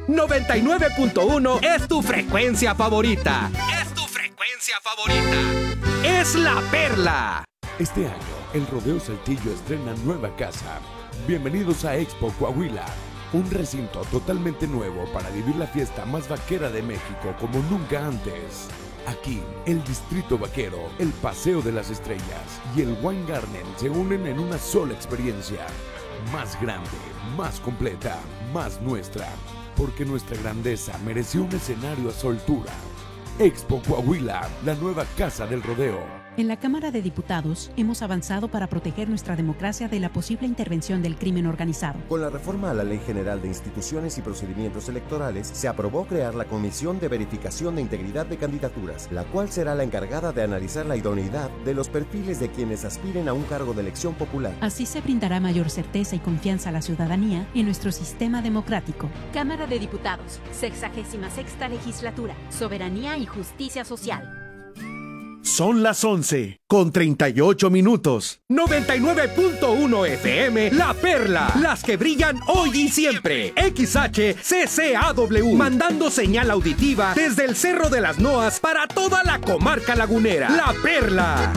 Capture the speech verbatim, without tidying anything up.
noventa y nueve punto uno es tu frecuencia favorita. Es tu frecuencia favorita. Es La Perla. Este año, el Rodeo Saltillo estrena nueva casa. Bienvenidos a Expo Coahuila, un recinto totalmente nuevo para vivir la fiesta más vaquera de México como nunca antes. Aquí, el Distrito Vaquero, el Paseo de las Estrellas y el Wine Garden se unen en una sola experiencia. Más grande, más completa, más nuestra. Porque nuestra grandeza mereció un escenario a su altura. Expo Coahuila, la nueva casa del rodeo. En la Cámara de Diputados hemos avanzado para proteger nuestra democracia de la posible intervención del crimen organizado. Con la reforma a la Ley General de Instituciones y Procedimientos Electorales, se aprobó crear la Comisión de Verificación de Integridad de Candidaturas, la cual será la encargada de analizar la idoneidad de los perfiles de quienes aspiren a un cargo de elección popular. Así se brindará mayor certeza y confianza a la ciudadanía en nuestro sistema democrático. Cámara de Diputados, sexagésima sexta legislatura, soberanía y justicia social. Son las once con treinta y ocho minutos. noventa y nueve punto uno F M, La Perla. Las que brillan hoy y siempre. X H C C A W. Mandando señal auditiva desde el Cerro de las Noas para toda la comarca lagunera. La Perla.